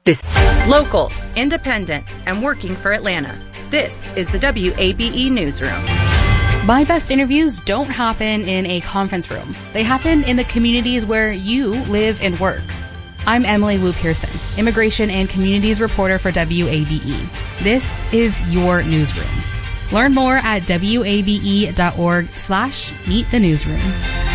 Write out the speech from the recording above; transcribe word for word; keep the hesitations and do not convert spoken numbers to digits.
This local, independent, and working for Atlanta. This is the W A B E Newsroom. My best interviews don't happen in a conference room. They happen in the communities where you live and work. I'm Emily Wu Pearson, Immigration and Communities Reporter for W A B E. This is your newsroom. Learn more at W A B E dot org slash meet the newsroom.